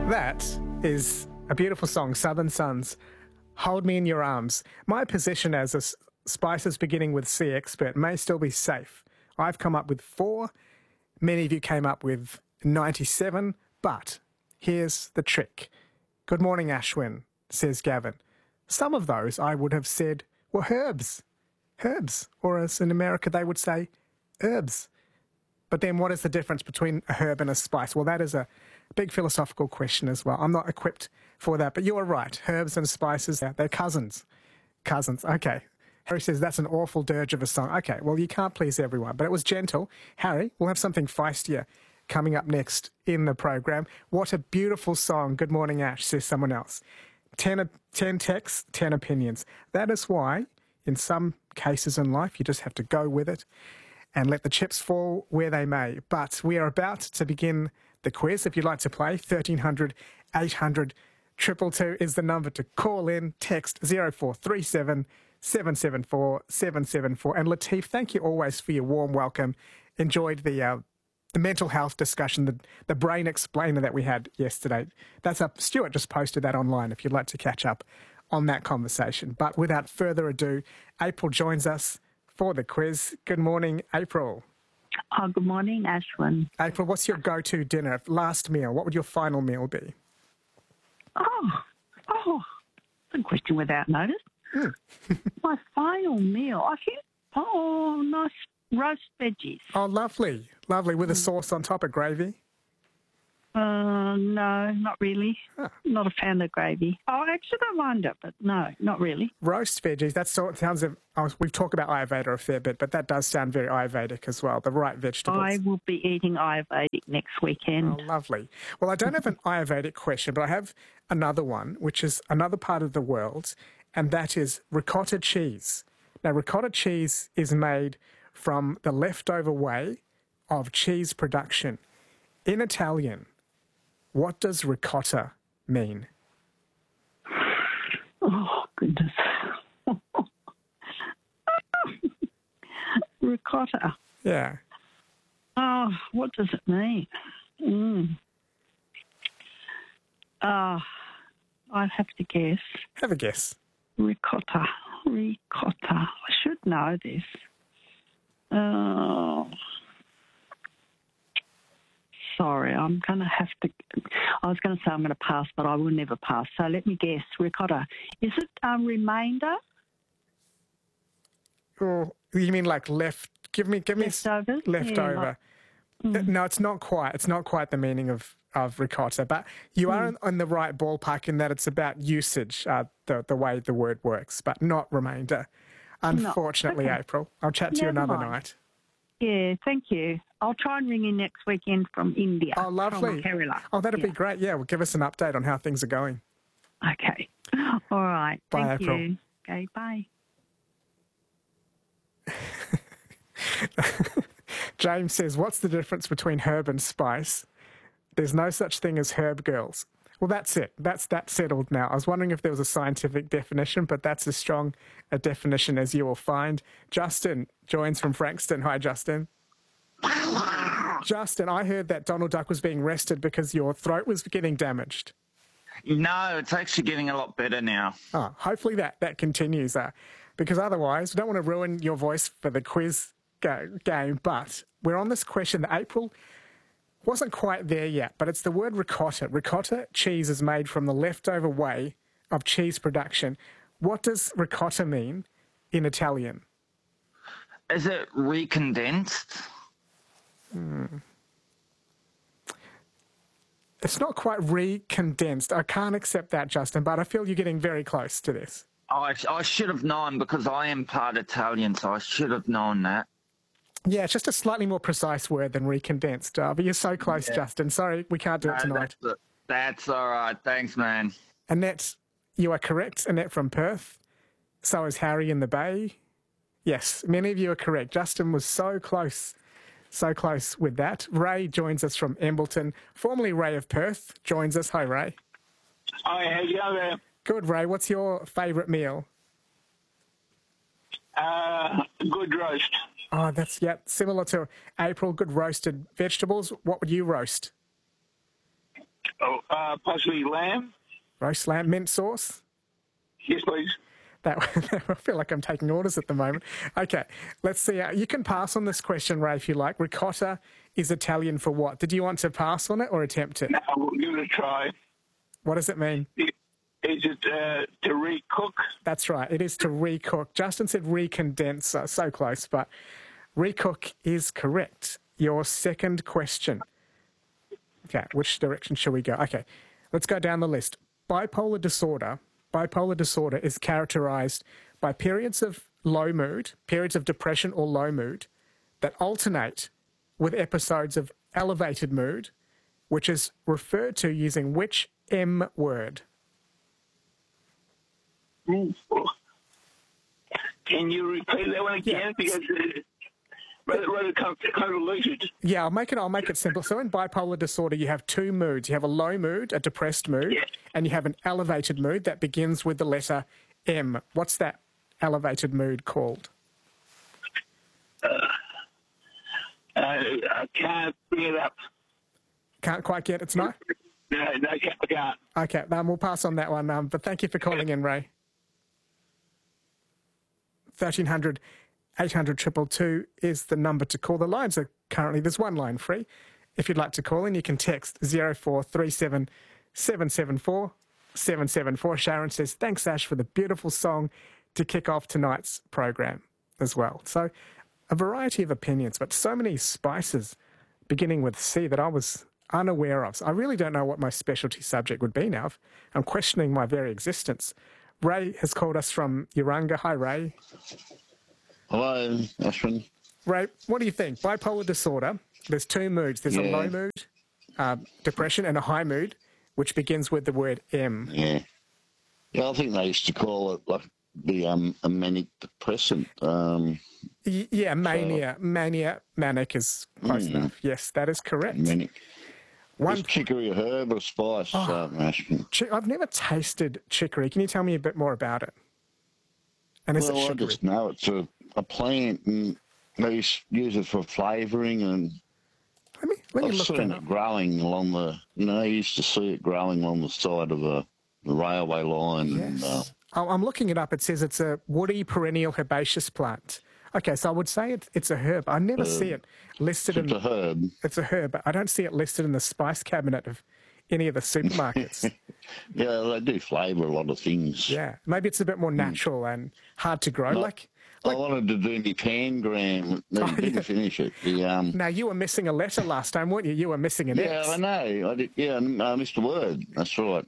That is a beautiful song, Southern Suns, Hold Me in Your Arms. My position as a spices beginning with C expert may still be safe. I've come up with 4. Many of you came up with 97, but here's the trick. Good morning, Ashwin, says Gavin. Some of those I would have said were herbs. Herbs, or as in America they would say, herbs. But then what is the difference between a herb and a spice? Well, that is a big philosophical question as well. I'm not equipped for that, but you are right. Herbs and spices, they're cousins. Cousins, okay. Harry says that's an awful dirge of a song. Okay, well, you can't please everyone, but it was gentle. Harry, we'll have something feistier coming up next in the program. What a beautiful song. Good morning, Ash, says someone else. 10 texts, 10 opinions. That is why, in some cases in life, you just have to go with it and let the chips fall where they may. But we are about to begin the quiz. If you'd like to play, 1300 800 222 is the number to call in. Text 0437 774 774. And Latif, thank you always for your warm welcome. Enjoyed the mental health discussion, the brain explainer that we had yesterday. That's up. Stuart just posted that online if you'd like to catch up on that conversation. But without further ado, April joins us for the quiz. Good morning, April. Oh, good morning, Ashwin. April, what's your go-to dinner, last meal? What would your final meal be? Good question without notice. My final meal, I think, nice roast veggies. Oh, lovely. Lovely. With a sauce on top of gravy? No, not really. Not a fan of gravy. Oh, I actually don't mind it, but no, not really. Roast veggies, that sounds of... we've talked about Ayurveda a fair bit, but that does sound very Ayurvedic as well, the right vegetables. I will be eating Ayurvedic next weekend. Oh, lovely. Well, I don't have an Ayurvedic question, but I have another one, which is another part of the world, and that is ricotta cheese. Now, ricotta cheese is made from the leftover whey of cheese production. In Italian, what does ricotta mean? Oh, goodness. Ricotta. Yeah. Oh, what does it mean? I have to guess. Have a guess. Ricotta. I should know this. Sorry, I'm going to have to... I was going to say I'm going to pass, but I will never pass. So let me guess. Ricotta. Is it remainder? Oh, you mean like left... Give me Leftovers? leftover. Yeah, No, it's not quite. It's not quite the meaning of ricotta, but you are on the right ballpark in that it's about usage, the way the word works, but not remainder. Unfortunately, Okay. April. I'll chat to you Never another mind. night. Yeah, thank you. I'll try and ring in next weekend from India. Oh, lovely. From Kerala. Oh, that'd be great. Yeah, well, give us an update on how things are going. Okay. All right. Bye, Thank April. you. Okay, bye. James says, what's the difference between herb and spice? There's no such thing as herb girls. Well, that's it. That's settled now. I was wondering if there was a scientific definition, but that's as strong a definition as you will find. Justin joins from Frankston. Hi, Justin. Justin, I heard that Donald Duck was being rested because your throat was getting damaged. No, it's actually getting a lot better now. Oh, hopefully that continues, because otherwise we don't want to ruin your voice for the quiz game. But we're on this question that April wasn't quite there yet, but it's the word ricotta. Ricotta cheese is made from the leftover whey of cheese production. What does ricotta mean in Italian? Is it recondensed? It's not quite recondensed. I can't accept that, Justin, but I feel you're getting very close to this. I should have known because I am part Italian, so I should have known that. Yeah, it's just a slightly more precise word than recondensed. But you're so close, Justin. Sorry, we can't do it tonight. That's all right. Thanks, man. Annette, you are correct. Annette from Perth. So is Harry in the Bay. Yes, many of you are correct. Justin was so close with that. Ray joins us from Embleton. Formerly Ray of Perth joins us. Hi, Ray. Hi, how you going there? Good, Ray. What's your favourite meal? Good roast. Oh, that's, similar to April. Good roasted vegetables. What would you roast? Possibly lamb. Roast lamb, mint sauce. Yes, please. That I feel like I'm taking orders at the moment. Okay, let's see. You can pass on this question, Ray, if you like. Ricotta is Italian for what? Did you want to pass on it or attempt it? No, we'll give it a try. What does it mean? Is it to recook? That's right. It is to recook. Justin said recondense. So close, but recook is correct. Your second question. Okay, which direction shall we go? Okay, let's go down the list. Bipolar disorder is characterized by periods of low mood, periods of depression or low mood that alternate with episodes of elevated mood, which is referred to using which M word? Can you repeat that one again? Yeah. Because rather convoluted. Yeah, I'll make it simple. So in bipolar disorder, you have two moods. You have a low mood, a depressed mood, Yeah. and you have an elevated mood that begins with the letter M. What's that elevated mood called? I can't bring it up. Can't quite get it's not? No, I can't. Okay, we'll pass on that one. But thank you for calling in, Ray. 1300 800 222 is the number to call. The lines are currently, there's one line free. If you'd like to call in, you can text 0437 774 774. Sharon says, thanks, Ash, for the beautiful song to kick off tonight's program as well. So a variety of opinions, but so many spices beginning with C that I was unaware of. So I really don't know what my specialty subject would be now. I'm questioning my very existence. Ray has called us from Urunga. Hi, Ray. Hello, Ashwin. Ray, what do you think? Bipolar disorder, there's two moods. There's a low mood, depression, and a high mood, which begins with the word M. Yeah. Yeah, I think they used to call it like a manic depressant. Yeah, mania. Manic is close enough. Yes, that is correct. Manic. One Is chicory a herb or spice, Ashwin? I've never tasted chicory. Can you tell me a bit more about it? And is it Well, I sugary? just know it's a plant and they use it for flavouring, and Let me I've look seen that up. it growing along I used to see it growing along the side of the railway line. Yes. I'm looking it up. It says it's a woody perennial herbaceous plant. Okay, so I would say it's a herb. I never see it listed It's a herb. It's a herb, but I don't see it listed in the spice cabinet of any of the supermarkets. Yeah, they do flavour a lot of things. Yeah, maybe it's a bit more natural and hard to grow. I wanted to do my pangram, didn't finish it. Now, you were missing a letter last time, weren't you? You were missing an X. Yeah, I know. I did. Yeah, I missed a word. That's right.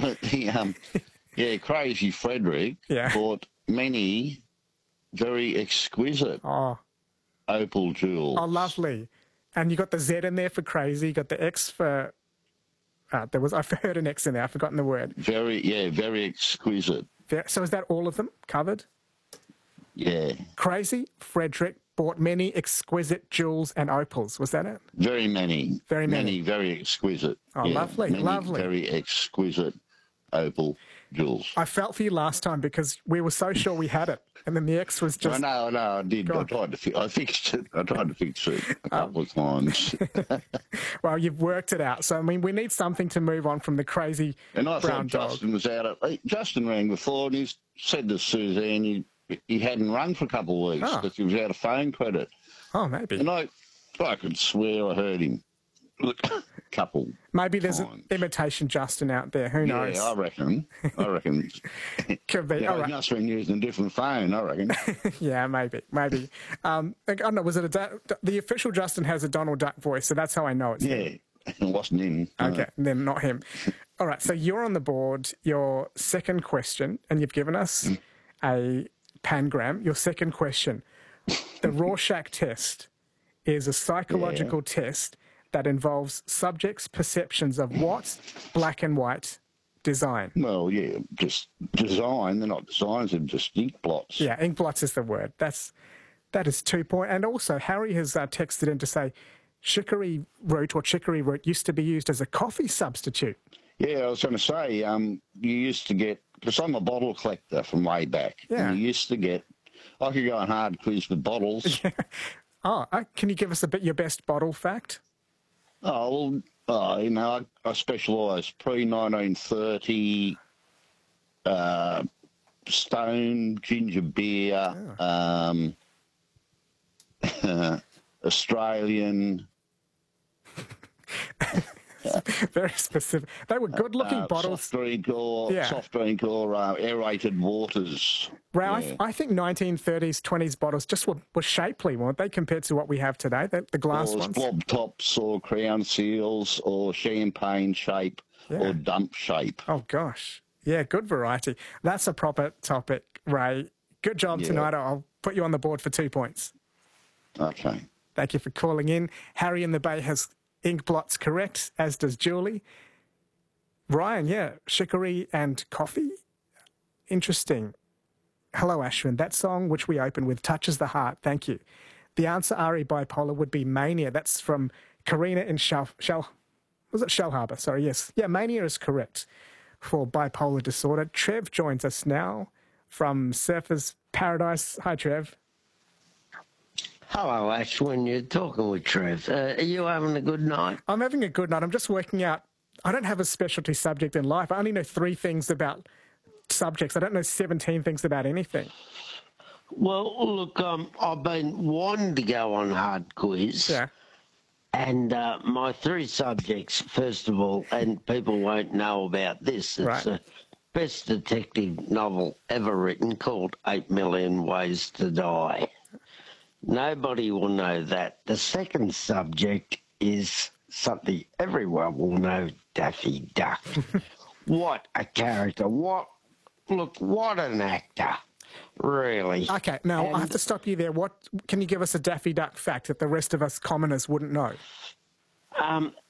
Crazy Frederick bought many very exquisite opal jewels. Oh, lovely. And you got the Z in there for crazy. You got the X for... I've heard an X in there. I've forgotten the word. Very exquisite. So is that all of them covered? Yeah. Crazy Frederick bought many exquisite jewels and opals. Was that it? Very many. Very many. Very exquisite. Oh, lovely, lovely. Very exquisite opal jewels. I felt for you last time because we were so sure we had it. And then the X was just... No, I did. I fixed it. I tried to fix it a couple of times. Well, you've worked it out. So, we need something to move on from the crazy and I brown thought dog. Justin was out. Justin rang before and he said to Suzanne he hadn't rung for a couple of weeks because he was out of phone credit. Oh, maybe. And I could swear I heard him a couple Maybe there's times. an imitation Justin out there. Who knows? Yeah, I reckon. Could be. Yeah, All right. he must have been using a different phone, I reckon. Yeah, maybe. I don't know. Was it the official Justin has a Donald Duck voice, so that's how I know it's him. Yeah, it wasn't him. Okay, then not him. All right, so you're on the board. Your second question, and you've given us a pangram. Your second question. The Rorschach test is a psychological test that involves subjects' perceptions of what? Black and white design. Well, yeah, just design. They're not designs, they're just ink blots. Yeah, ink blots is the word. That is 2 point. And also, Harry has texted in to say chicory root used to be used as a coffee substitute. Yeah, I was going to say, you used to get, because I'm a bottle collector from way back. Yeah. And you used to get, I could go on hard quiz with bottles. Oh, can you give us your best bottle fact? Oh, well, I specialise pre-1930, Stone, ginger beer, Australian. Very specific. They were good-looking bottles. Soft drink or aerated waters. Ray, Yeah. I think 1930s, 20s bottles just were shapely, weren't they, compared to what we have today, the glass ones? Blob tops or crown seals or champagne shape or dump shape. Oh, gosh. Yeah, good variety. That's a proper topic, Ray. Good job tonight. I'll put you on the board for 2 points. Okay. Thank you for calling in. Harry in the Bay has ink blots correct, as does Julie. Ryan, chicory and coffee. Interesting. Hello, Ashwin. That song which we open with touches the heart. Thank you. The answer, RE Bipolar, would be Mania. That's from Karina in Shell Harbour? Sorry, yes. Yeah, Mania is correct for bipolar disorder. Trev joins us now from Surfers Paradise. Hi, Trev. Hello, Ashwin. You're talking with Trev. Are you having a good night? I'm having a good night. I'm just working out. I don't have a specialty subject in life. I only know 3 things about subjects. I don't know 17 things about anything. Well, look, I've been wanting to go on Hard Quiz. Yeah. And my 3 subjects, first of all, and people won't know about this, it's the best detective novel ever written called 8 Million Ways to Die. Nobody will know that. The second subject is something everyone will know, Daffy Duck. What a character. What an actor. Really. Okay, now I have to stop you there. What can you give us a Daffy Duck fact that the rest of us commoners wouldn't know?